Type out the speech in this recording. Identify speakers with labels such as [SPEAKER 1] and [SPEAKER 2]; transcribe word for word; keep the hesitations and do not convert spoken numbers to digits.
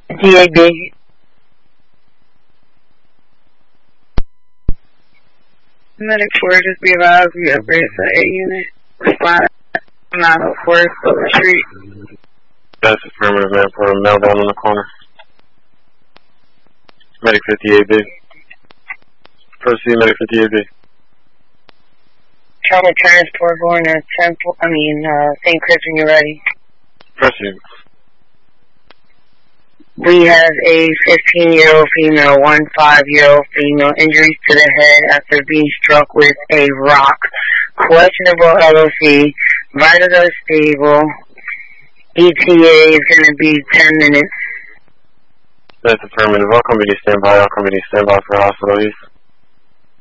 [SPEAKER 1] D A B. Medic four, just be advised, we upgrade to A unit. Respond nine oh four, so retreat.
[SPEAKER 2] That's affirmative, man. Put a meltdown on the corner. Medic fifty-eight B. Proceed, Medic fifty-eight B.
[SPEAKER 1] Trauma transport going to Temple, I mean, uh, Saint Chris when you're ready.
[SPEAKER 2] Proceed.
[SPEAKER 1] We have a fifteen-year-old female, one five-year-old female, injuries to the head after being struck with a rock. Questionable L O C. Vitals are stable. E T A is going to be ten minutes.
[SPEAKER 2] That's affirmative. All company stand by. All company stand by for hospital east.